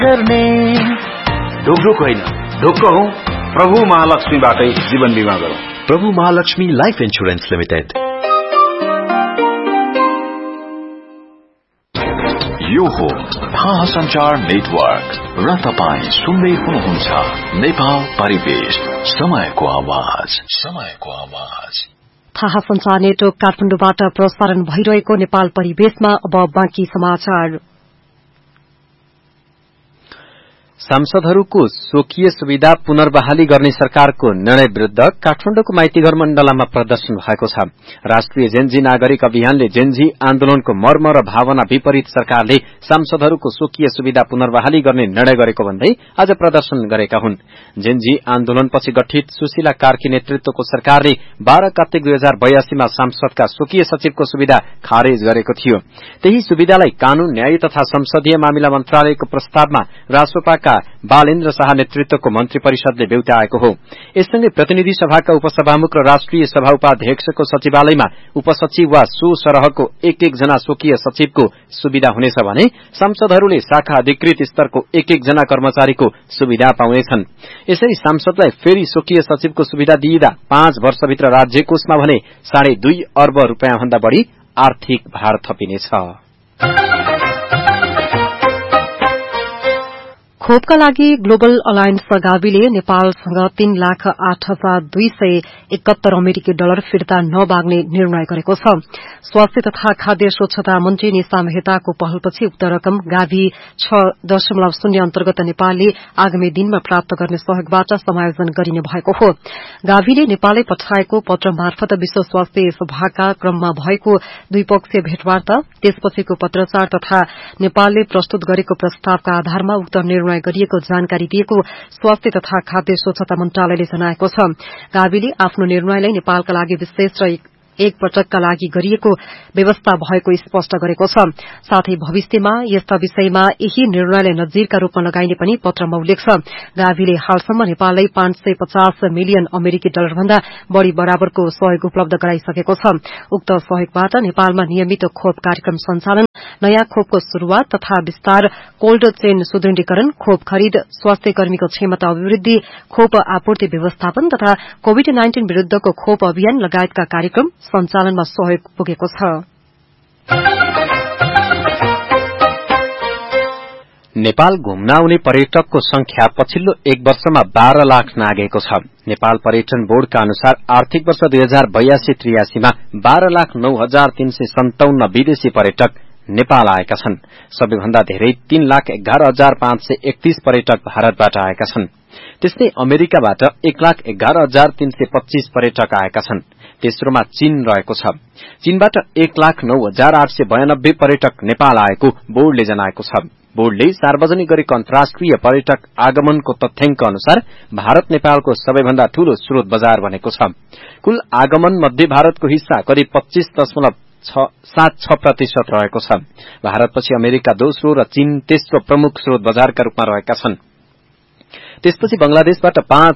ढुकढुक होइन, ढुक्क हौ। प्रभु महालक्ष्मीबाटै जीवन बीमा गरौं। प्रभु महालक्ष्मी लाइफ इन्स्योरेन्स लिमिटेड। यो हो थाहा संचार नेटवर्क र तपाई सुन्दै हुनुहुन्छ नेपाल परिवेश, समयको आवाज। थाहा संचार नेटवर्क काठमाडौँबाट प्रसारण भइरहेको नेपाल परिवेशमा अब बाँकी समाचार। सांसदहरूको स्वकीय सुविधा पुनर्बहाली गर्ने सरकारको निर्णय विरूद्ध काठमाडौँको माइतीघर मण्डलामा प्रदर्शन भएको छ। राष्ट्रिय जेनजी नागरिक अभियानले जेनजी आन्दोलनको मर्म र भावना विपरीत सरकारले सांसदहरूको स्वकीय सुविधा पुनर्बहाली गर्ने निर्णय गरेको भन्दै आज प्रदर्शन गरेका हुन्। जेनजी आन्दोलनपछि गठित सुशीला कार्की नेतृत्वको सरकारले 12 कार्तिक 2082 मा सांसदका स्वकीय सचिवको सुविधा खारेज गरेको थियो। त्यही सुविधालाई कानून, न्याय तथा संसदीय मामिला मन्त्रालयको प्रस्तावमा राष्ट्रपाका बालेन्द्र शाह नेतृत्वको मन्त्री परिषदले बेउताएको हो। यससँगै प्रतिनिधि सभाका उपसभामुख र राष्ट्रिय सभा उपाध्यक्षको सचिवालयमा उपसचिव वा सो सरहको एक जना स्वकीय सचिवको सुविधा हुनेछ भने सांसदहरूले शाखा अधिकृत स्तरको एक जना कर्मचारीको सुविधा पाउनेछन्। यसरी सांसदलाई फेरि स्वकीय सचिवको सुविधा दिइदा 5 वर्षभित्र राज्य कोषमा भने 2.5 अर्ब रुपियाँ भन्दा बढ़ी आर्थिक भार थपिनेछ। खोपका लागि ग्लोबल अलायन्स गाविले नेपालसँग 3,08,271 अमेरिकी डलर फिर्ता नमाग्ने निर्णय गरेको छ। स्वास्थ्य तथा खाद्य स्वच्छता मन्त्री निशा मेहताको पहलपछि उक्त रकम गावी 6.0 अन्तर्गत नेपालले आगामी दिनमा प्राप्त गर्ने सहयोगबाट समायोजन गरिने भएको हो। गाविले नेपालले पठाएको पत्र मार्फत विश्व स्वास्थ्य सभाका क्रममा भएको द्विपक्षीय भेटवार्ता, त्यसपछिको पत्रचार तथा नेपालले प्रस्तुत गरेको प्रस्तावका आधारमा उक्त निर्णय गरिएको जानकारी दिएको स्वास्थ्य तथा खाद्य स्वच्छता मन्त्रालयले जनाएको छ। गाविले आफ्नो निर्णयलाई नेपालका लागि विशेष र एक पटकका लागि गरिएको व्यवस्था भएको स्पष्ट गरेको छ। साथै भविष्यमा यस्ता विषयमा यही निर्णयलाई नजिरका रूपमा लगाइने पनि पत्रमा उल्लेख छ। गाविले हालसम्म नेपाललाई 550 मिलियन अमेरिकी डलर भन्दा बढ़ी बराबरको सहयोग उपलब्ध गराइसकेको छ। उक्त सहयोगबाट नेपालमा नियमित खोप कार्यक्रम सञ्चालन, नयाँ खोपको शुरूआत तथा विस्तार, कोल्ड चेन सुदृढीकरण, खोप खरिद, स्वास्थ्य कर्मीको क्षमता अभिवृद्धि, खोप आपूर्ति व्यवस्थापन तथा कोविड-19 विरूद्धको खोप अभियान लगायतका कार्यक्रम सञ्चालनमा सहयोग पुगेको छ। नेपाल घुम्न आउने पर्यटकको संख्या पछिल्लो 1 वर्षमा 12 लाख नागेको छ। नेपाल पर्यटन बोर्डका अनुसार आर्थिक वर्ष 2082-83 मा 12,09,357 विदेशी पर्यटक नेपाल आएका छन्। सबैभन्दा धेरै 3,11,531 पर्यटक भारतबाट आएका छन्। त्यस्तै अमेरिकाबाट 1,11,325 पर्यटक आएका छन्। तेस्रोमा चीन रहेको छ। चीनबाट 1,09,892 पर्यटक नेपाल आएको बोर्डले जनाएको छ। बोर्डले सार्वजनिक गरेको अन्तर्राष्ट्रिय पर्यटक आगमनको तथ्याङ्क अनुसार भारत नेपालको सबैभन्दा ठूलो स्रोत बजार बनेको छ। कुल आगमन मध्ये भारतको हिस्सा करिब 25.76% रहेको छ। भारतपछि अमेरिका दोस्रो र चीन तेस्रो प्रमुख स्रोत बजारका रूपमा रहेका छन्। त्यसपछि बंगलादेशबाट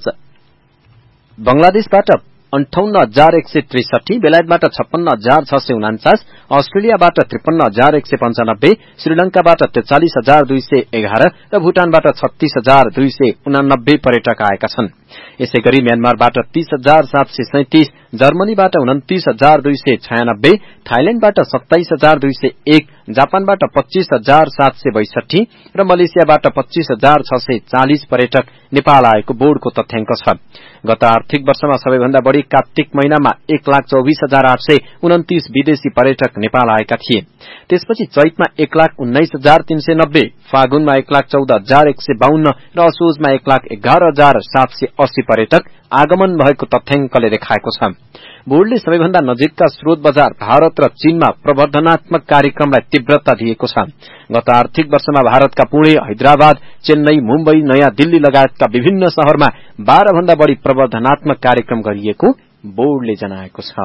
58,163, बेलायतबाट 56,649, अस्ट्रेलियाबाट 53,195, श्रीलंकाबाट 43,211 र भूटानबाट 36,289 पर्यटक आएका छन्। यसैगरी म्यानमारबाट 30,737, जर्मनीबाट 29,296, थाइल्याण्डबाट 27,201, जापानबाट 25,762 र मलेसियाबाट 25,640 पर्यटक नेपाल आएको बोर्डको तथ्याङ्क छ। गत आर्थिक वर्षमा सबैभन्दा बढ़ी कार्तिक महिनामा 1,24,829 विदेशी पर्यटक नेपाल आएका थिए। त्यसपछि चैतमा 1,19,390, फागुनमा 1,14,152 र असोजमा 1,11,780 पर्यटक आगमन भएको तथ्याङ्कले देखाएको छ। बोर्डले सबैभन्दा नजिकका स्रोत बजार भारत र चीनमा प्रवर्धनात्मक कार्यक्रमलाई तीव्रता दिएको छ। गत आर्थिक वर्षमा भारतका पुणे, हैदराबाद, चेन्नई, मुम्बई, नयाँ दिल्ली लगायतका विभिन्न शहरमा 12 भन्दा बढ़ी प्रवर्धनात्मक कार्यक्रम गरिएको बोर्डले जनाएको छ।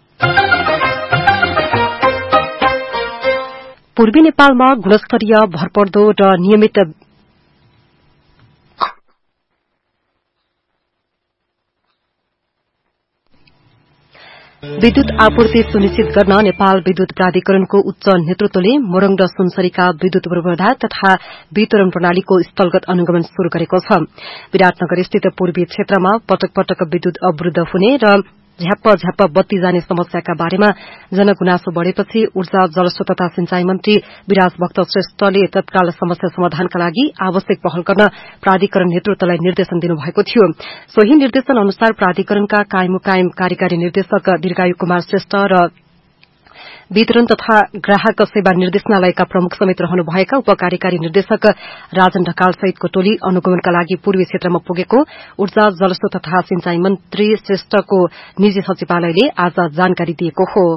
पूर्वी नेपालमा गुणस्तरीय, भरपर्दो र नियमित विद्युत आपूर्ति सुनिश्चित गर्न नेपाल विद्युत प्राधिकरणको उच्च नेतृत्वले मोरङ र सुनसरीका विद्युत पूर्वाधार तथा वितरण प्रणालीको स्थलगत अनुगमन शुरू गरेको छ। विराटनगर स्थित पूर्वी क्षेत्रमा पटक पटक विद्युत अवरूद्ध हुने र झ्याप्प बत्ती जाने समस्याका बारेमा जनगुनासो बढ़ेपछि ऊर्जा जलस्रोत तथा सिंचाई मन्त्री विराज भक्त श्रेष्ठले तत्काल समस्या समाधानका लागि आवश्यक पहल गर्न प्राधिकरण नेतृत्वलाई निर्देशन दिनुभएको थियो। सोही निर्देशन अनुसार प्राधिकरणका कायम कार्यकारी निर्देशक दीर्घायु कुमार श्रेष्ठ र वितरण तथा ग्राहक सेवा निर्देशनालयका प्रमुख समेत रहनुभएका उपकार्यकारी निर्देशक राजन ढकाल सहितको टोली अनुगमनका लागि पूर्वी क्षेत्रमा पुगेको ऊर्जा जलस्रोत तथा सिंचाई मन्त्री श्रेष्ठको निजी सचिवालयले आज जानकारी दिएको हो।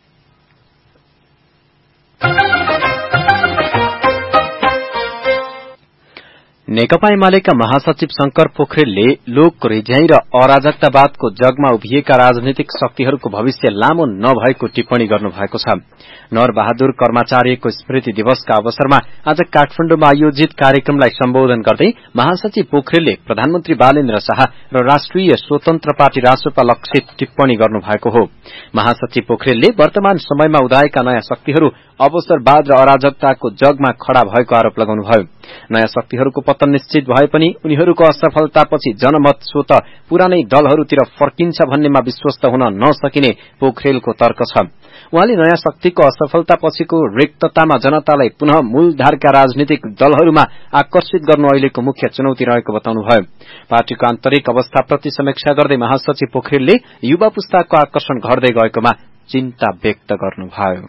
नेकपा एमालेका महासचिव शंकर पोखरेलले लोक रिझ्याई र अराजकतावादको जगमा उभिएका राजनीतिक शक्तिहरूको भविष्य लामो नभएको टिप्पणी गर्नुभएको छ। नरबहादुर कर्माचार्यको स्मृति दिवसका अवसरमा आज काठमाडौँमा आयोजित कार्यक्रमलाई सम्बोधन गर्दै महासचिव पोखरेलले प्रधानमन्त्री बालेन्द्र शाह र राष्ट्रिय स्वतन्त्र पार्टी रासोपा लक्षित टिप्पणी गर्नुभएको हो। महासचिव पोखरेलले वर्तमान समयमा उदाएका नयाँ शक्तिहरू अवसरवाद र अराजकताको जगमा खड़ा भएको आरोप लगाउनुभयो। नयाँ शक्तिहरूको पतन निश्चित भए पनि उनीहरूको असफलतापछि जनमत स्वत पुरानै दलहरूतिर फर्किन्छ भन्नेमा विश्वस्त हुन नसकिने पोखरेलको तर्क छ। उहाँले नयाँ शक्तिको असफलतापछिको रिक्ततामा जनतालाई पुनः मूलधारका राजनीतिक दलहरूमा आकर्षित गर्नु अहिलेको मुख्य चुनौती रहेको बताउनुभयो। पार्टीको आन्तरिक अवस्थाप्रति समीक्षा गर्दै महासचिव पोखरेलले युवा पुस्ताको आकर्षण घट्दै गएकोमा चिन्ता व्यक्त गर्नुभयो।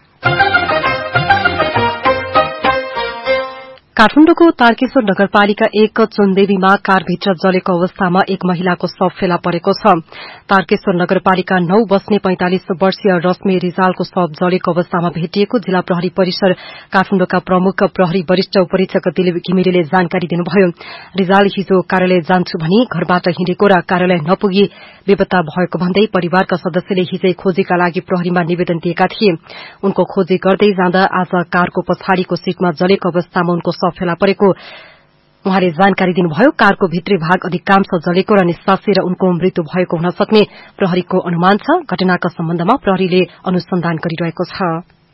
काठमाडौँको तारकेश्वर नगरपालिका 1 चुनदेवीमा कारभित्र जलेको अवस्थामा एक महिलाको शव फेला परेको छ। तारकेश्वर नगरपालिका 9 बस्ने 45 वर्षीय रश्मि रिजालको शव जलेको अवस्थामा भेटिएको जिल्ला प्रहरी परिसर काठमाडौँका प्रमुख प्रहरी वरिष्ठ उपरीक्षक दिलीप घिमिरेले जानकारी दिनुभयो। रिजाल हिजो कार्यालय जान्छु भनी घरबाट हिँडेको र कार्यालय नपुगी बेपत्ता भएको भन्दै परिवारका सदस्यले हिजै खोजीका लागि प्रहरीमा निवेदन दिएका थिए। उनको खोजी गर्दै जाँदा आज कारको पछाडिको सीटमा जलेको अवस्थामा उनको फेला परेको उहाँले जानकारी दिनुभयो। कारको भित्री भाग अधिकांश जलेको र निश्वासी र उनको मृत्यु भएको हुन सक्ने प्रहरीको अनुमान छ। घटनाका सम्बन्धमा प्रहरीले अनुसन्धान गरिरहेको छ।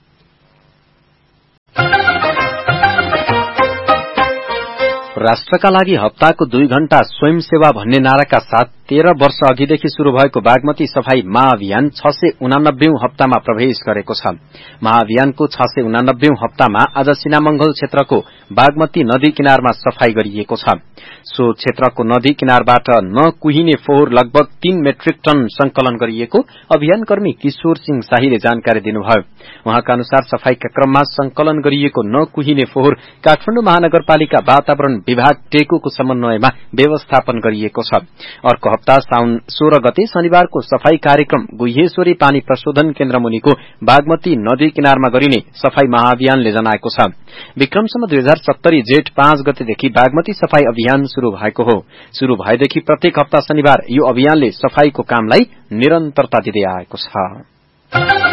राष्ट्रका लागि हप्ताको 2 घण्टा स्वयंसेवा भन्ने नाराका साथ 13 वर्ष अघिदेखि शुरू भएको बागमती सफाई महाअभियान 689औं हप्तामा प्रवेश गरेको छ। महाअभियानको 689औं हप्तामा आज सिनामंगल क्षेत्रको बागमती नदी किनारमा सफाई गरिएको छ। सो क्षेत्रको नदी किनारबाट नकुहिने फोहोर लगभग 3 मेट्रिक टन संकलन गरिएको अभियानकर्मी किशोर सिंह शाहीले जानकारी दिनुभयो। उहाँका अनुसार सफाईका क्रममा संकलन गरिएको नकुहिने फोहोर काठमाडौँ महानगरपालिका वातावरण विभाग टेकोको समन्वयमा व्यवस्थापन गरिएको छ। अर्को हप्ता साउन 16 गते शनिबारको सफाई कार्यक्रम गुह्येश्वरी पानी प्रशोधन केन्द्र मुनिको बागमती नदी किनारमा गरिने सफाई महाअभियानले जनाएको छ। विक्रमसम्म 2070 जेठ 5 गतेदेखि बागमती सफाई अभियान शुरू भएको हो। शुरू भएदेखि प्रत्येक हप्ता शनिबार यो अभियानले सफाईको कामलाई निरन्तरता दिँदै आएको छ।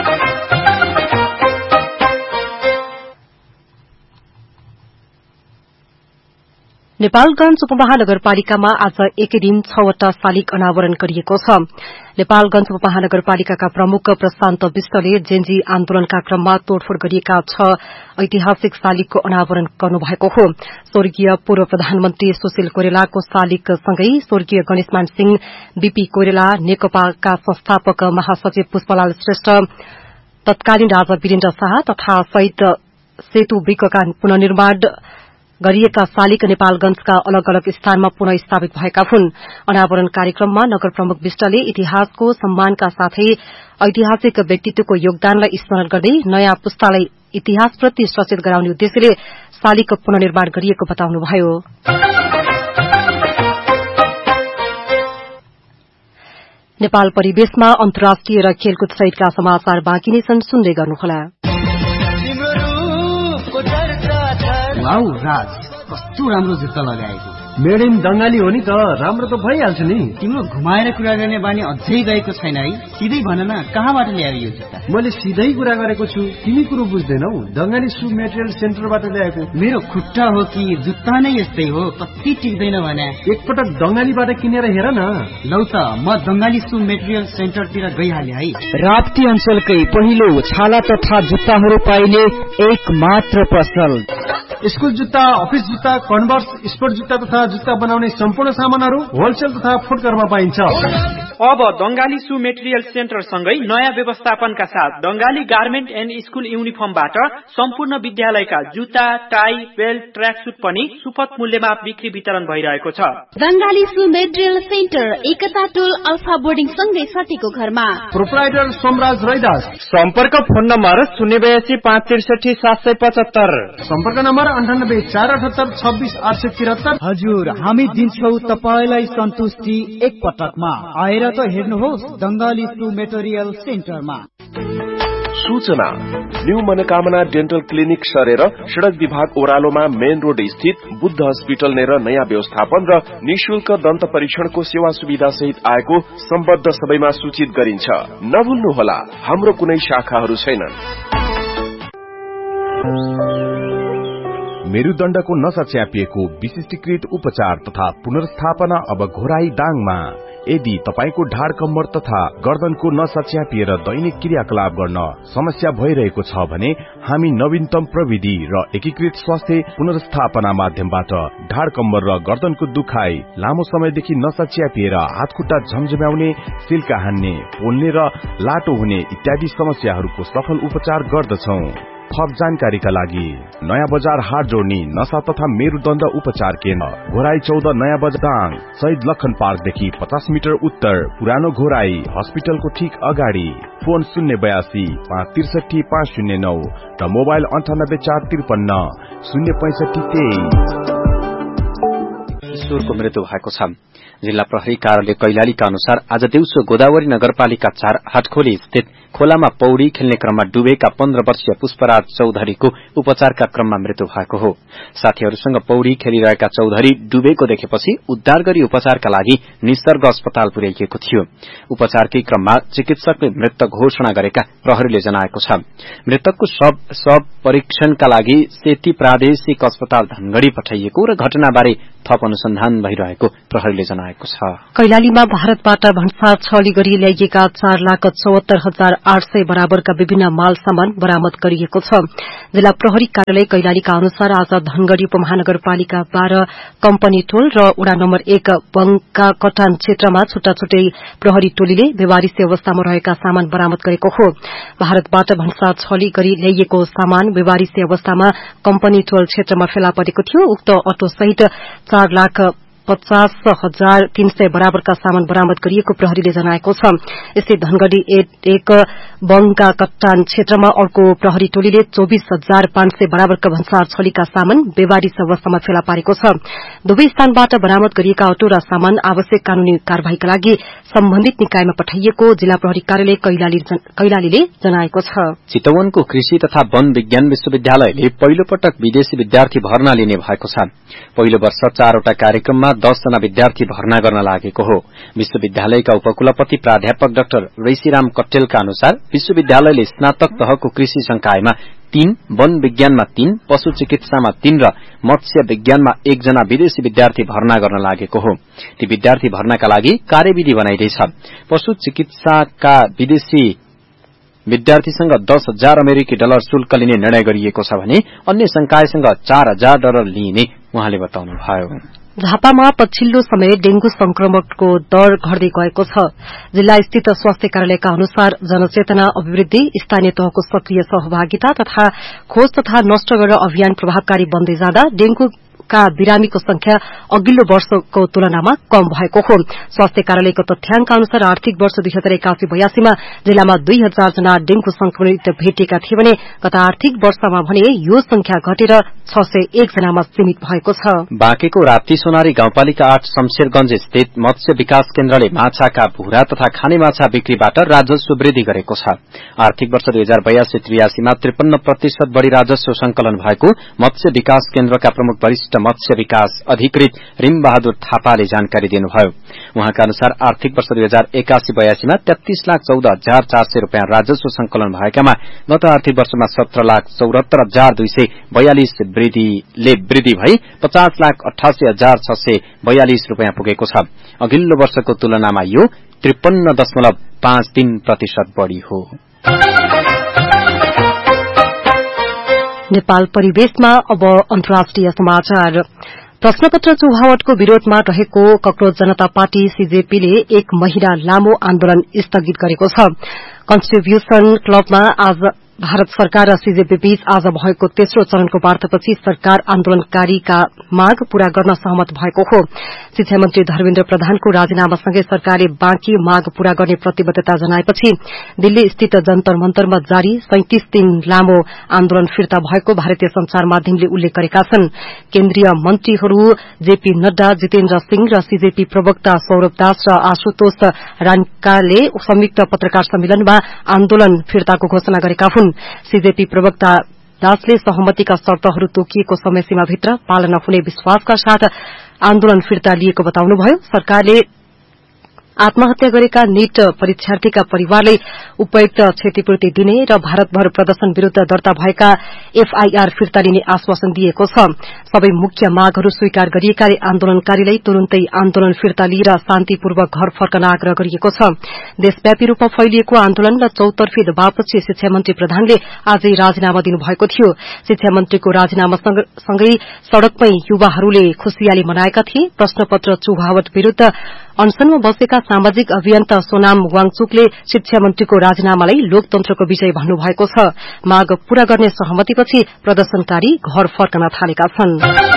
नेपालगंज उपमहानगरपालिकामा आज एकै दिन 6वटा शालिग अनावरण गरिएको छ। नेपालगंज उपमहानगरपालिकाका प्रमुख प्रशान्त विष्टले जेन्जी आन्दोलनका क्रममा तोड़फोड़ गरिएका 6 ऐतिहासिक शालिगको अनावरण गर्नुभएको हो। स्वर्गीय पूर्व प्रधानमन्त्री सुशील कोइरालाको शालिग सँगै स्वर्गीय गणेशमान सिंह, बीपी कोइराला, नेकपाका संस्थापक महासचिव पुष्पलाल श्रेष्ठ, तत्कालीन राजा वीरेन्द्र शाह तथा शहीद सेतु विकका पुननिर्माण गरिएका शालिग नेपालगंजका अलग अलग स्थानमा पुनः स्थापित भएका हुन्। अनावरण कार्यक्रममा नगर प्रमुख विष्टले इतिहासको सम्मानका साथै ऐतिहासिक व्यक्तित्वको योगदानलाई स्मरण गर्दै नयाँ पुस्तालाई इतिहासप्रति सचेत गराउने उद्देश्यले शालिगको पुननिर्माण गरिएको बताउनुभयो। नेपाल परिवेशमा अन्तर्राष्ट्रिय र खेलकुद सहितका समाचार बाँकी नै छन्, सुन्दै गर्नुहोला। वाउ राज, कस्तो राम्रो जुत्ता लगाएको। मेड इन बंगाली हो नि त, राम्रो त भइहाल्छ नि। तिम्रो घुमाएर कुरा गर्ने बानी अझै गएको छैन है। सिधै भन न, कहाँबाट ल्यायो यो जुत्ता? मैले सिधै कुरा गरेको छु, तिमी कुरो बुझ्दैनौ। बंगाली सु मेटेरियल सेन्टरबाट ल्याएको। मेरो खुट्टा हो कि जुत्ता नै यस्तै हो, कति टिक्दैन भने। एकपटक बंगालीबाट किनेर हेर न। लौ त, म बंगाली सु मेटेरियल सेन्टरतिर गइहाले है। राप्ती अञ्चलकै पहिलो छाला तथा जुत्ताहरू पाइने एक मात्र पसल। स्कुल जुत्ता, अफिस जुत्ता, कन्भर्स, स्पोर्ट जुत्ता तथा जुत्ता बनाउने सम्पूर्ण सामानहरू होलसेल तथा फुटकरमा पाइन्छ। अब बंगाली सु मेटेरियल सेन्टर सँगै नयाँ व्यवस्थापनका साथ बंगाली गार्मेन्ट एन्ड स्कुल युनिफर्मबाट सम्पूर्ण विद्यालयका जुत्ता, टाई, बेल्ट, ट्र्याक सुट पनि सुपथ मूल्यमा बिक्री वितरण भइरहेको छ। बंगाली सु मेटेरियल सेन्टर एकता टोल अल्फा बोर्डिङ सँगै सटीको घरमा। प्रोप्राइटर सोमराज रैदास। सम्पर्क फोन नम्बर 082-563-775। सम्पर्क नम्बर 98-478-26-873। हजुर, हामी दिन्छौ तपाईलाई सन्तुष्टि एक पटकमा। आएर त हेर्नुहोस् बंगाली सु मेटेरियल सेन्टरमा। सूचना, न्यू मनोकामना डेन्टल क्लिनिक सरेर सड़क विभाग ओह्रालोमा मेन रोड स्थित बुद्ध हस्पिटल नेर नयाँ व्यवस्थापन र निशुल्क दन्त परीक्षणको सेवा सुविधा सहित आएको सम्बद्ध सबैमा सूचित गरिन्छ। नभुल्नुहोला, हाम्रो कुनै शाखाहरू छैनन्। मेरुदण्डको नसा च्यापिएको विशिष्टीकृत उपचार तथा पुनर्स्थापना अब घोराई दाङमा। यदि तपाईको ढाड कम्मर तथा गर्दनको नसा च्यापिएर दैनिक क्रियाकलाप गर्न समस्या भइरहेको छ भने हामी नवीनतम प्रविधि र एकीकृत स्वास्थ्य पुनर्स्थापना माध्यमबाट ढाड कम्मर र गर्दनको दुखाइ, लामो समयदेखि नसा च्यापिएर हातखुट्टा झमझम्याउने, सिल्का हान्ने, पोल्ने र लाटो हुने इत्यादि समस्याहरूको सफल उपचार गर्दछौं। थप जानकारीका लागि नयाँ बजार हाट जोड्ने नसा तथा मेरुदण्ड उपचार केन्द्र, घोराई 14 नयाँ बजार, शहीद लखन पार्कदेखि 50 मिटर उत्तर, पुरानो घोराई हस्पिटलको ठीक अगाडि। फोन 082-563-509 र मोबाइल 98-453-065-23। ईश्वरको मृत्यु भएको छ। जिल्ला प्रहरी कार्यालय कैलालीका अनुसार आज दिउँसो गोदावरी नगरपालिका 4 हाटखोली स्थित खोलामा पौडी खेल्ने क्रममा डुबेका 15 वर्षीय पुष्पराज चौधरीको उपचारका क्रममा मृत्यु भएको हो। साथीहरूसँग पौडी खेलिरहेका चौधरी डुबेको देखेपछि उद्धार गरी उपचारका लागि निसर्ग अस्पताल पुर्याइएको थियो। उपचारकै क्रममा चिकित्सकले मृत घोषणा गरेका प्रहरीले जनाएको छ। मृतकको शव परीक्षणका लागि सेती प्रादेशिक अस्पताल धनगढ़ी पठाइएको र घटनाबारे थप अनुसन्धान भइरहेको प्रहरीले जनाएको छ। कैलालीमा भारतबाट भन्सार छली गरी ल्याइएका 4,74,800 बराबरका विभिन्न माल सामान बरामद गरिएको छ। जिल्ला प्रहरी कार्यालय कैलालीका अनुसार आज धनगढ़ी उपमहानगरपालिका 12 कम्पनी टोल र उडा नम्बर 1 बंका कटान क्षेत्रमा छुट्टा छुट्टै प्रहरी टोलीले बेवारिसी अवस्थामा रहेका सामान बरामद गरेको हो। भारतबाट भन्सार छली गरी ल्याइएको सामान बेवारिसी अवस्थामा कम्पनी टोल क्षेत्रमा फेला परेको थियो। उक्त अटो सहित 4,50,300 बराबरका सामान बरामद गरिएको प्रहरीले जनाएको छ। यस्तै धनगढ़ी 1 बंगा कट्टान क्षेत्रमा अर्को प्रहरी टोलीले 24,500 बराबरका भन्सार छलीका सामान बेवारिस अवस्थामा फेला पारेको छ। दुवै स्थानबाट बरामद गरिएका अटो र सामान आवश्यक कानूनी कार्यवाहीका लागि सम्बन्धित निकायमा पठाइएको जिल्ला प्रहरी कार्यालय कैलालीले जनाएको छ। चितवनको कृषि तथा वन विज्ञान विश्वविद्यालयले पहिलो पटक विदेशी विद्यार्थी भर्ना लिने भएको छ। पहिलो वर्ष 4 वटा कार्यक्रममा 10 जना विद्यार्थी भर्ना गर्न लागेको हो। विश्वविद्यालयका उपकुलपति प्राध्यापक डाक्टर ऋषिराम कट्टेलका अनुसार विश्वविद्यालयले स्नातक तहको कृषि संकायमा 3, वन विज्ञानमा 3, पशु चिकित्सामा 3 र मत्स्य विज्ञानमा 1 जना विदेशी विद्यार्थी भर्ना गर्न लागेको हो। ती विद्यार्थी भर्नाका लागि कार्यविधि बनाइदैछ। पशु चिकित्साका विदेशी विद्यार्थीसँग $10,000 अमेरिकी शुल्क लिने निर्णय गरिएको छ भने अन्य संकायसँग $4,000 लिइने उहाँले बताउनुभयो। झापामा पछिल्लो समय डेंगू संक्रमणको दर घट्दै गएको छ। जिल्ला स्थित स्वास्थ्य कार्यालयका अनुसार जनचेतना अभिवृद्धि, स्थानीय तहको सक्रिय सहभागिता तथा खोज तथा नष्ट गर्न अभियान प्रभावकारी बन्दै जाँदा डेंगू का बिरामीको संख्या अघिल्लो वर्षको तुलनामा कम भएको हो। स्वास्थ्य कार्यालयको तथ्याङ्क अनुसार आर्थिक वर्ष 2081-82 मा जिल्लामा 2000 जना डेंगू संक्रमित भेटिएका थिए भने गत आर्थिक वर्षमा भने यो संख्या घटेर 601 जनामा सीमित भएको छ। बाँकेको राप्ती सोनारी गाउँपालिका 8 शमशेरगंज स्थित मत्स्य विकास केन्द्रले माछाका भुरा तथा खाने माछा बिक्रीबाट राजस्व वृद्धि गरेको छ। आर्थिक वर्ष 2082-83 मा 53% बढ़ी राजस्व संकलन भएको मत्स्य विकास केन्द्रका प्रमुख वरिष्ठ मत्स्य विकास अधिकृत रिमबहादुर थापाले जानकारी दिनुभयो। उहाँका अनुसार आर्थिक वर्ष 2081-82 मा 33,14,400 रूपियाँ राजस्व संकलन भएकामा गत आर्थिक वर्षमा 17,74,242 वृद्धि भई 50,88,642 रूपियाँ पुगेको छ। अघिल्लो वर्षको तुलनामा यो 53.53% बढ़ी हो। नेपाल परिवेशमा अब अन्तर्राष्ट्रिय समाचार। प्रश्नपत्र चुहावटको विरोधमा रहेको कक्रोच जनता पार्टी सीजेपीले 1 महिना लामो आन्दोलन स्थगित गरेको छ। कन्स्टिट्युशन क्लबमा आज भारत सरकार र सीजेपी बीच आज भएको तेस्रो चरणको वार्तापछि सरकार आन्दोलनकारीका माग पूरा गर्न सहमत भएको हो। शिक्षा मन्त्री धर्मेन्द्र प्रधानको राजीनामासँगै सरकारले बाँकी माग पूरा गर्ने प्रतिबद्धता जनाएपछि दिल्ली स्थित जन्तर मन्तरमा जारी 37 दिन लामो आन्दोलन फिर्ता भएको भारतीय संचार माध्यमले उल्लेख गरेका छन्। केन्द्रीय मन्त्रीहरू जेपी नड्डा, जितेन्द्र सिंह र सीजेपी प्रवक्ता सौरभ दास र आशुतोष रानकाले संयुक्त पत्रकार सम्मेलनमा आन्दोलन फिर्ताको घोषणा गरेका हुन्। सीजेपी प्रवक्ता दासले सहमतिका शर्तहरू तोकिएको समयसीमाभित्र पालना हुने विश्वासका साथ आन्दोलन फिर्ता लिएको बताउनुभयो। सरकारले आत्महत्या गरेका नीट परीक्षार्थीका परिवारलाई उपयुक्त क्षतिपूर्ति दिने र भारतभर प्रदर्शन विरूद्ध दर्ता भएका एफआईआर फिर्ता लिने आश्वासन दिएको छ। सबै मुख्य मागहरू स्वीकार गरिएकाले आन्दोलनकारीलाई तुरुन्तै आन्दोलन फिर्ता लिएर शान्तिपूर्वक घर फर्कन आग्रह गरिएको छ। देशव्यापी रूपमा फैलिएको आन्दोलन र चौतर्फी दबावपछि शिक्षा मन्त्री प्रधानले आजै राजीनामा दिनुभएको थियो। शिक्षा मन्त्रीको राजीनामासँगै सड़कमै युवाहरूले खुशियाली मनाएका थिए। प्रश्नपत्र चुहावट विरूद्ध अनसनमा बसेका सामाजिक अभियन्ता सोनाम वाङचुकले शिक्षा मन्त्रीको राजीनामालाई लोकतन्त्रको विजय भन्नुभएको छ। माग पूरा गर्ने सहमतिपछि प्रदर्शनकारी घर फर्कन थालेका छन्।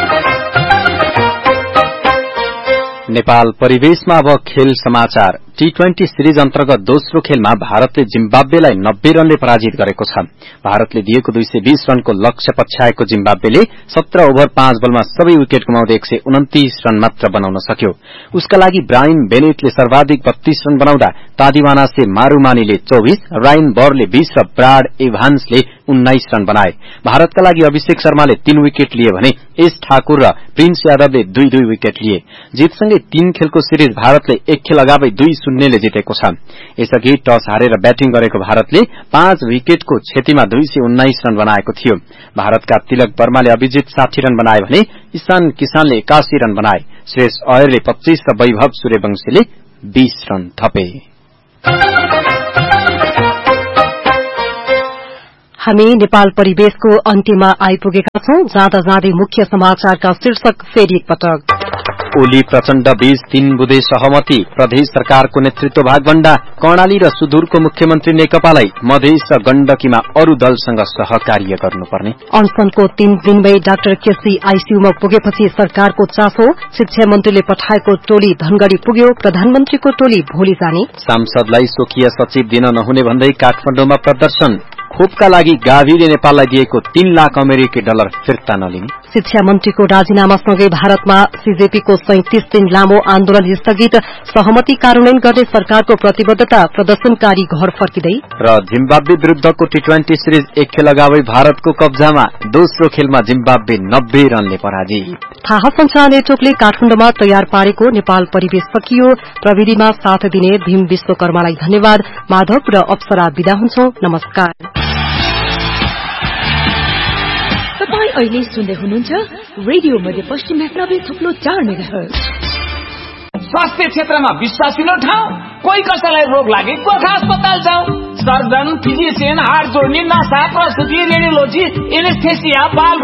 नेपाल परिवेशमा अब खेल समाचार। T20 सिरिज अन्तर्गत दोस्रो खेलमा भारतले जिम्बाब्वेलाई 90 रनले पराजित गरेको छ। भारतले दिएको 220 रनको लक्ष्य पछ्याएको जिम्बाब्वेले 17 ओभर 5 बलमा सबै विकेट गुमाउँदै 129 रन मात्र बनाउन सक्यो। उसका लागि ब्रायन बेनेटले सर्वाधिक 32 रन बनाउँदा तादिवानासे मारुमानीले 24, रायन बरले 20 र ब्राड एभान्सले 19 रन बनाए। भारतका लागि अभिषेक शर्माले 3 विकेट लिए भने एस ठाकुर र प्रिन्स यादवले 2-2 विकेट लिए। जितसँगै 3 खेलको सिरिज भारतले 1 खेल अगावै 2-0 ले जितेको छ। यसअघि टस हारेर ब्याटिङ गरेको भारतले 5 विकेटको क्षतिमा 219 रन बनाएको थियो। भारतका तिलक वर्माले अभिजित 60 रन बनाए भने ईशान किसानले 81 रन बनाए। श्रेयस अयरले 25 र वैभव सूर्यवंशीले 20 रन थपे। हामी नेपाल परिवेशको अन्त्यमा आइपुगेका छौं। जाँदा जाँदै मुख्य समाचारका शीर्षक फेरि एकपटक। ओली प्रचण्ड बीच 3 बुँदे सहमति। प्रदेश सरकारको नेतृत्व भागभण्डा। कर्णाली र सुदूरको मुख्यमन्त्री नेकपालाई मधेस र गण्डकीमा अरू दलसँग सहकार्य गर्नुपर्ने। अनसनको 3 दिनमै डाक्टर केसी आईसीयूमा पुगेपछि सरकारको चासो। शिक्षा मन्त्रीले पठाएको टोली धनगढ़ी पुग्यो। प्रधानमन्त्रीको टोली भोलि जाने। सांसदलाई स्वकीय सचिव दिन नहुने भन्दै काठमाडौँमा प्रदर्शन। खोपका लागि गाभीले नेपाललाई दिएको 3 लाख अमेरिकी डलर फिर्ता नलिने। शिक्षा मन्त्रीको राजीनामासँगै भारतमा सीजेपीको 37 दिन लामो आन्दोलन स्थगित। सहमति कार्यान्वयन गर्ने सरकारको प्रतिबद्धता। प्रदर्शनकारी घर फर्किँदै। र जिम्बाब्वे विरूद्धको T20 सिरिज 1 खेल अगावै भारतको कब्जामा। दोस्रो खेलमा जिम्बाब्वे 90 रनले पराजित। थाहा संचार नेटवर्कले काठमाडौँमा तयार पारेको नेपाल परिवेश सकियो। प्रविधिमा साथ दिने भीम विश्वकर्मालाई धन्यवाद। माधव र अप्सरा बिदा हुन्छौं। नमस्कार। तपाईं अहिले सुन्दै हुनुहुन्छ रेडियो मध्यपश्चिम 90.4 मेगाहर्ज। स्वास्थ्य क्षेत्रमा विश्वासिलो ठाउँ। कोही कसैलाई रोग लागे गोर्खा अस्पताल जाऊ। सर्जन, फिजिशियन, हाड जोड्ने, नसा, प्रसुति, रेडियोलोजी, एनेस्थेसिया, बाल